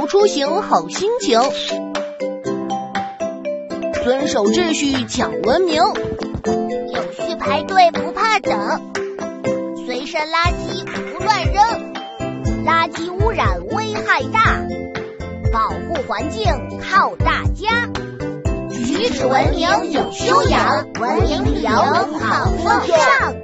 交出行好心情，遵守秩序讲文明， 有序排队不怕等，随身垃圾不乱扔，垃圾污染危害大，保护环境靠大家。举止文明有修养，文明旅游好风尚。